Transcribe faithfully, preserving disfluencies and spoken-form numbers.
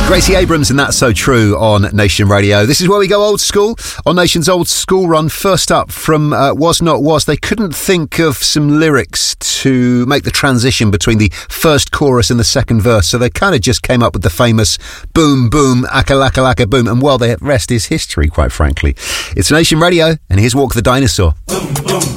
Gracie Abrams and That's So True on Nation Radio. This is where we go old school on Nation's old school run. First up from uh, Was Not Was. They couldn't think of some lyrics to make the transition between the first chorus and the second verse, so they kind of just came up with the famous boom, boom, aka laka laka boom, and well, the rest is history, quite frankly. It's Nation Radio, and here's Walk the Dinosaur. Boom, boom.